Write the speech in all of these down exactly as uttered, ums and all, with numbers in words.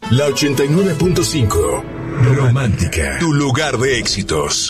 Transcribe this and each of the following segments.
La ochenta y nueve punto cinco. Romántica. Tu lugar de éxitos.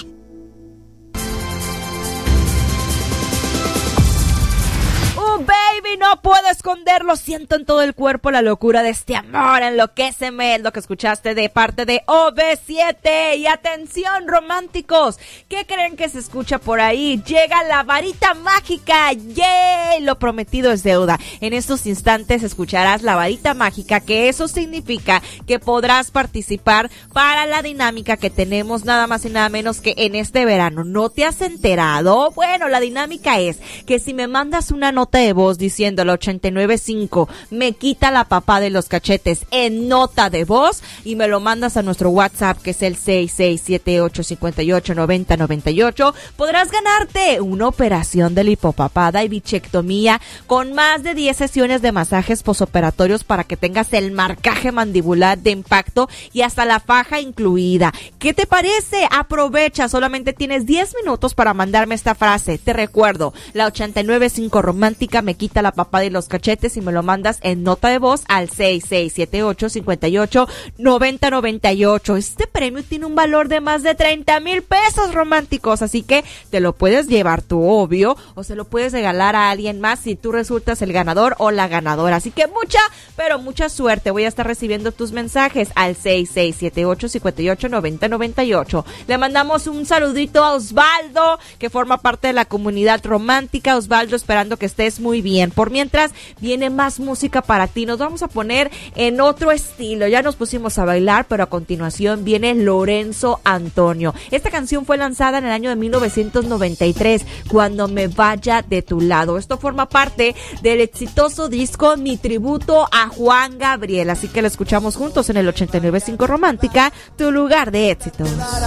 Baby, no puedo esconderlo, siento en todo el cuerpo la locura de este amor, enloquéceme, es lo que escuchaste de parte de O V siete. Y atención, románticos, ¿qué creen que se escucha por ahí? Llega la varita mágica, ¡yay! Lo prometido es deuda. En estos instantes escucharás la varita mágica, que eso significa que podrás participar para la dinámica que tenemos nada más y nada menos que en este verano. ¿No te has enterado? Bueno, la dinámica es que si me mandas una nota de voz diciendo la ochenta y nueve punto cinco me quita la papá de los cachetes en nota de voz y me lo mandas a nuestro WhatsApp, que es el seis seis siete ocho cinco ocho nueve cero nueve ocho, podrás ganarte una operación de lipopapada y bichectomía con más de diez sesiones de masajes posoperatorios para que tengas el marcaje mandibular de impacto y hasta la faja incluida. ¿Qué te parece? Aprovecha, solamente tienes diez minutos para mandarme esta frase. Te recuerdo, la ochenta y nueve punto cinco romántica me quita la papá de los cachetes y me lo mandas en nota de voz al seis seis siete ocho cinco ocho nueve cero nueve ocho. Este premio tiene un valor de más de treinta mil pesos, románticos, así que te lo puedes llevar tú, obvio, o se lo puedes regalar a alguien más si tú resultas el ganador o la ganadora. Así que mucha, pero mucha suerte. Voy a estar recibiendo tus mensajes al seis seis siete ocho cinco ocho nueve cero nueve ocho. Le mandamos un saludito a Osvaldo, que forma parte de la comunidad romántica. Osvaldo, esperando que estés muy bien. Por mientras, viene más música para ti. Nos vamos a poner en otro estilo. Ya nos pusimos a bailar, pero a continuación viene Lorenzo Antonio. Esta canción fue lanzada en el año de mil novecientos noventa y tres, Cuando me vaya de tu lado. Esto forma parte del exitoso disco Mi tributo a Juan Gabriel. Así que lo escuchamos juntos en el ochenta y nueve punto cinco Romántica, tu lugar de éxitos.